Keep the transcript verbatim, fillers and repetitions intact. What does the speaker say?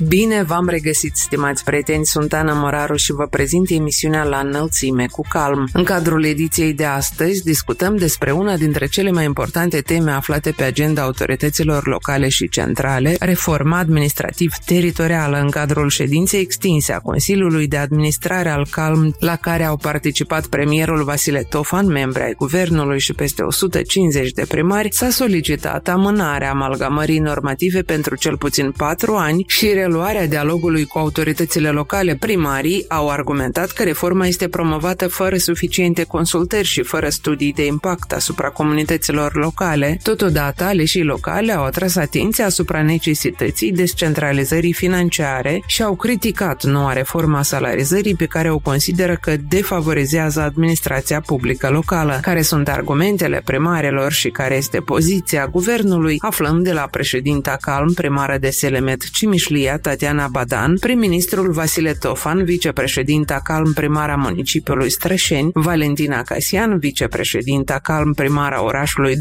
Bine v-am regăsit, stimați prieteni, sunt Ana Moraru și vă prezint emisiunea La Înălțime cu Calm. În cadrul ediției de astăzi discutăm despre una dintre cele mai importante teme aflate pe agenda autorităților locale și centrale, reforma administrativ-teritorială, în cadrul ședinței extinse a Consiliului de Administrare al Calm, la care au participat premierul Vasile Tofan, membri ai guvernului și peste o sută cincizeci de primari. S-a solicitat amânarea amalgamării normative pentru cel puțin patru ani și reluarea dialogului cu autoritățile locale. Primarii au argumentat că reforma este promovată fără suficiente consultări și fără studii de impact asupra comunităților locale. Totodată, aleșii locale au atras atenția asupra necesității descentralizării financiare și au criticat noua reformă a salarizării, pe care o consideră că defavorizează administrația publică locală. Care sunt argumentele primarilor și care este poziția guvernului? Aflăm de la președinta Calm, primară de Selemet Cimișlia, Tatiana Badan, prim-ministrul Vasile Tofan, vicepreședinta Calm, primara municipiului Strășeni, Valentina Casian, vicepreședinta Calm, primara orașului